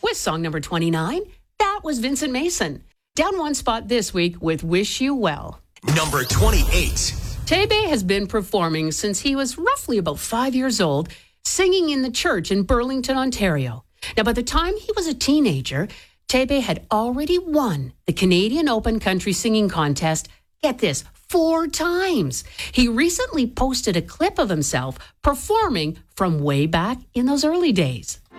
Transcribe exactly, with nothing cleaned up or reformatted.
with song number twenty-nine. That was Vincent Mason. Down one spot this week with Wish You Well. Number twenty-eight. Tebe has been performing since he was roughly about five years old, singing in the church in Burlington, Ontario. Now, by the time he was a teenager, Tebe had already won the Canadian Open Country Singing Contest, get this, four times. He recently posted a clip of himself performing from way back in those early days.